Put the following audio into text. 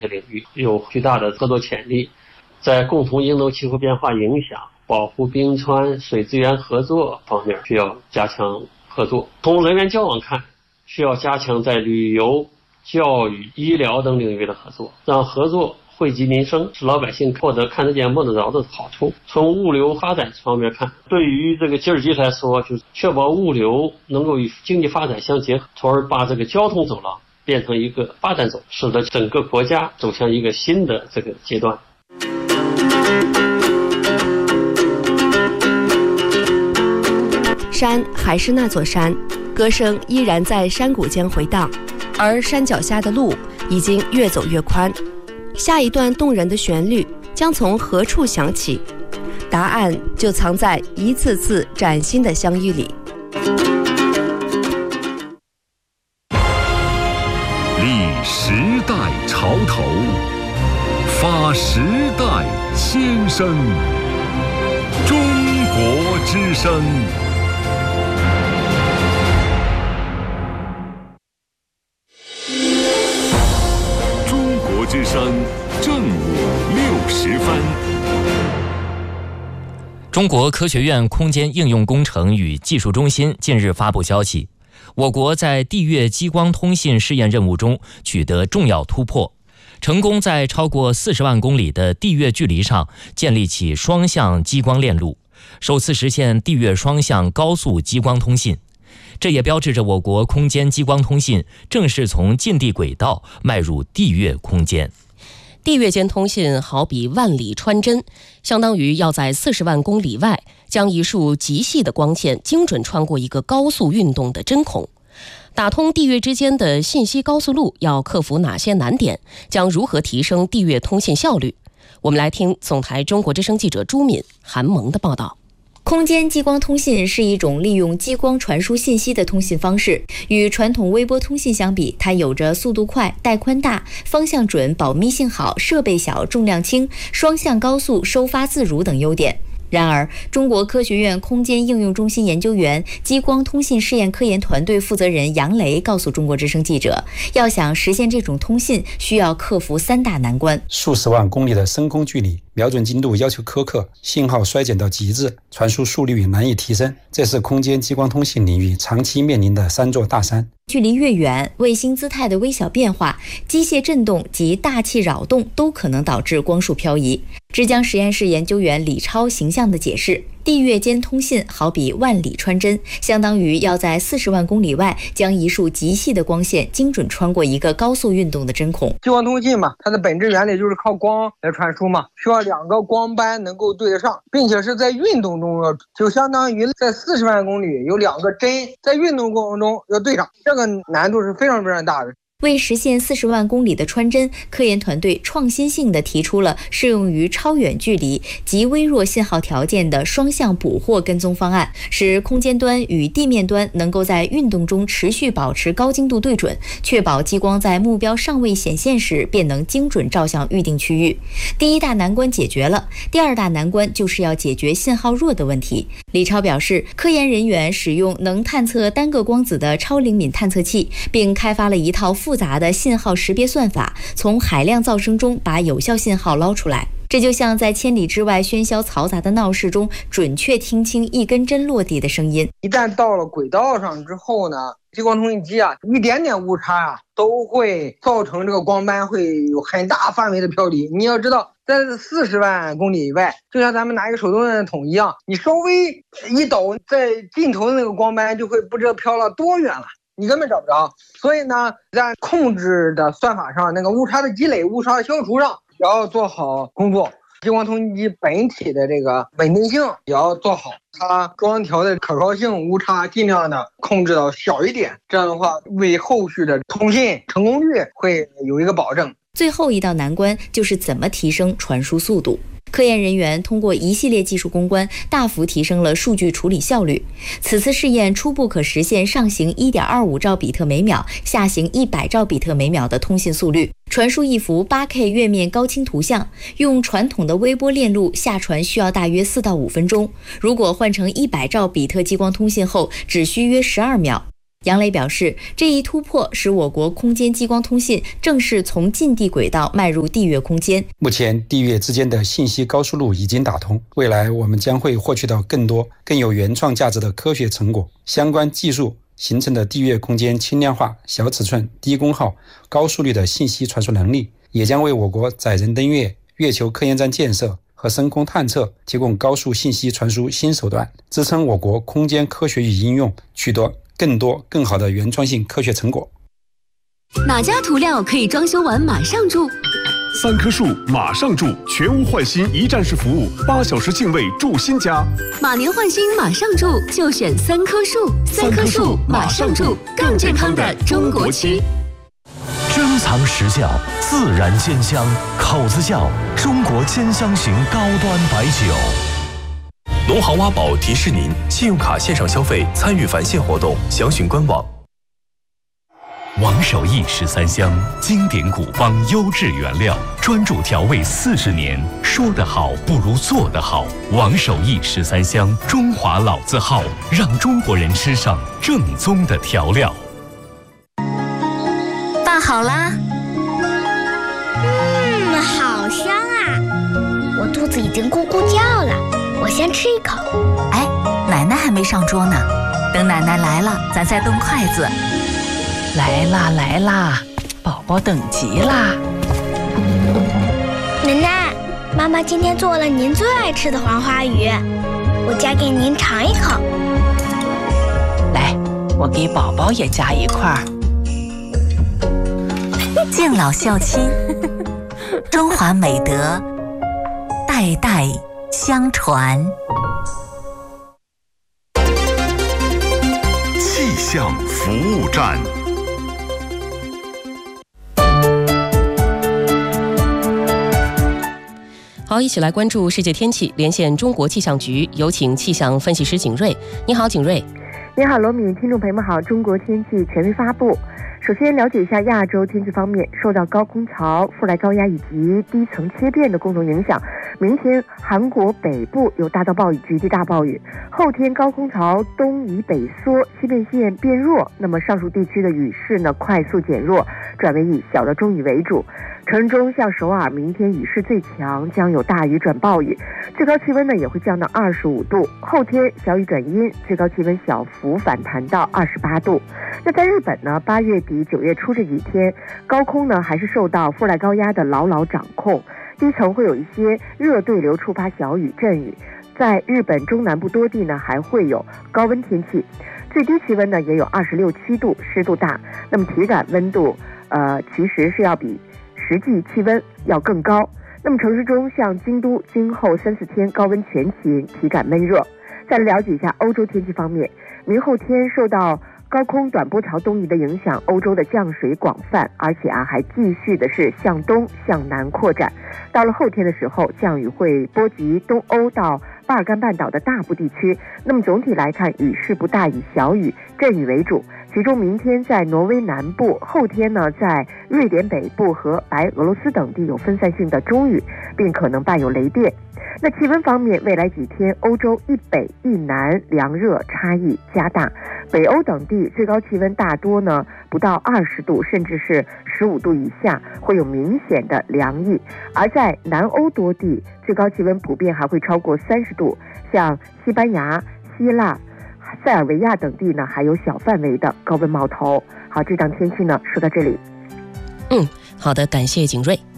领域有巨大的合作潜力，在共同应对气候变化影响、保护冰川、水资源合作方面需要加强合作。从人员交往看，需要加强在旅游、教育、医疗等领域的合作，让合作惠及民生，使老百姓获得看得见摸得着的好处。从物流发展方面看，对于这个吉尔吉斯来说，就是确保物流能够与经济发展相结合，从而把这个交通走廊变成一个发展走，使得整个国家走向一个新的这个阶段。 山还是那座山，歌声依然在山谷间回荡，而山脚下的路已经越走越宽。下一段动人的旋律将从何处响起？答案就藏在一次次崭新的相遇里。 立时代潮头，发时代先声。中国之声。中国之声正午60分。 中国科学院空间应用工程与技术中心近日发布消息，我国在地月激光通信试验任务中取得重要突破，成功在超过40万公里的地月距离上建立起双向激光链路，首次实现地月双向高速激光通信。这也标志着我国空间激光通信正式从近地轨道迈入地月空间。 地月间通信好比万里穿针，相当于要在40万公里外将一束极细的光线精准穿过一个高速运动的针孔。打通地月之间的信息高速路要克服哪些难点？将如何提升地月通信效率？我们来听总台中国之声记者朱敏、韩萌的报道。 空间激光通信是一种利用激光传输信息的通信方式，与传统微波通信相比，它有着速度快、带宽大、方向准、保密性好、设备小、重量轻、双向高速、收发自如等优点。然而，中国科学院空间应用中心研究员、激光通信试验科研团队负责人杨雷告诉中国之声记者，要想实现这种通信，需要克服3大难关： 数十万公里的深空距离，瞄准精度要求苛刻，信号衰减到极致，传输速率难以提升，这是空间激光通信领域长期面临的3座大山。 距离越远，卫星姿态的微小变化、机械振动及大气扰动都可能导致光束漂移。浙江实验室研究员李超形象地解释，地月间通信好比万里穿针，相当于要在40万公里外将一束极细的光线精准穿过一个高速运动的针孔。 激光通信嘛，它的本质原理就是靠光来传输嘛，需要2个光斑能够对得上，并且是在运动中就相当于在40万公里有2个针在运动过程中要对上，这个难度是非常非常大的。 为实现40万公里的穿针，科研团队创新性地提出了适用于超远距离及微弱信号条件的双向捕获跟踪方案，使空间端与地面端能够在运动中持续保持高精度对准，确保激光在目标尚未显现时便能精准照向预定区域。第1大难关解决了，第2大难关就是要解决信号弱的问题。李超表示，科研人员使用能探测单个光子的超灵敏探测器，并开发了一套复杂的信号识别算法，从海量噪声中把有效信号捞出来。这就像在千里之外喧嚣嘈杂的闹市中，准确听清一根针落地的声音。 一旦到了轨道上之后呢，激光通信机一点点误差都会造成这个光斑会有很大范围的飘离。你要知道，在40万公里以外，就像咱们拿一个手动的筒一样，你稍微一抖，在尽头的那个光斑就会不知道飘了多远了，你根本找不着。所以呢，在控制的算法上，那个误差的积累、误差的消除上也要做好工作。激光通信机本体的这个稳定性也要做好，它装调的可靠性误差尽量的控制到小一点，这样的话为后续的通信成功率会有一个保证。 最后一道难关就是怎么提升传输速度。科研人员通过一系列技术攻关，大幅提升了数据处理效率。此次试验初步可实现上行 1.25 兆比特每秒，下行100兆比特每秒的通信速率，传输一幅 8K 月面高清图像，用传统的微波链路下传需要大约4到5分钟，如果换成100兆比特激光通信后，只需约12秒。 杨磊表示，这一突破使我国空间激光通信正式从近地轨道迈入地月空间。 目前地月之间的信息高速路已经打通，未来我们将会获取到更多更有原创价值的科学成果。相关技术形成的地月空间轻量化、小尺寸、低功耗、高速率的信息传输能力，也将为我国载人登月、月球科研站建设和深空探测提供高速信息传输新手段，支撑我国空间科学与应用取得更多更好的原创性科学成果。 哪家涂料可以装修完马上住 ？3棵树马上住，全屋换新一站式服务，8小时净位住新家。 马年换新马上住，就选3棵树。3棵树马上住，更健康的中国区。 珍藏实窖，自然鲜香，口子窖，中国兼香型高端白酒。 农行挖宝提示您：信用卡线上消费参与返现活动，详询官网。 王守义13香，经典古方，优质原料，专注调味40年。说得好不如做得好。王守义13香，中华老字号，让中国人吃上正宗的调料。 饭好啦。 好香啊！我肚子已经咕咕叫了，我先吃一口。 哎，奶奶还没上桌呢，等奶奶来了，咱再动筷子。 来啦来啦，宝宝等急啦！ 奶奶，妈妈今天做了您最爱吃的黄花鱼，我夹给您尝一口。 来，我给宝宝也夹一块。 敬老孝亲，中华美德代代相传。 气象服务站。 好，一起来关注世界天气，连线中国气象局，有请气象分析师景睿。你好，景睿。 你好，罗敏，听众朋友们好。中国天气权威发布。首先了解一下亚洲天气方面，受到高空槽、副来高压以及低层切变的共同影响，明天韩国北部有大到暴雨、局地大暴雨。后天高空槽东移北缩，西变线变弱，那么上述地区的雨势呢快速减弱，转为以小到中雨为主。城中像首尔，明天雨势最强，将有大雨转暴雨，最高气温呢也会降到25度。后天小雨转阴，最高气温小幅反弹到28度。那在日本呢，8月底9月初这几天，高空呢还是受到副来高压的牢牢掌控，低层会有一些热对流触发小雨阵雨。在日本中南部多地呢还会有高温天气，最低气温呢也有26、7度，湿度大。那么体感温度其实是要比实际气温要更高。那么城市中像京都，今后3、4天高温全晴，体感闷热。再来了解一下欧洲天气方面，明后天受到高空短波槽东移的影响，欧洲的降水广泛，而且还继续的是向东向南扩展。到了后天的时候，降雨会波及东欧到巴尔干半岛的大部地区。那么总体来看，雨势不大，以小雨阵雨为主。其中明天在挪威南部，后天呢在瑞典北部和白俄罗斯等地有分散性的中雨，并可能伴有雷电。那气温方面，未来几天欧洲一北一南凉热差异加大，北欧等地最高气温大多呢不到20度，甚至是15度以下，会有明显的凉意。而在南欧多地，最高气温普遍还会超过30度，像西班牙、希腊、塞尔维亚等地呢还有小范围的高温冒头。好，这档天气呢说到这里。 好的，感谢景睿。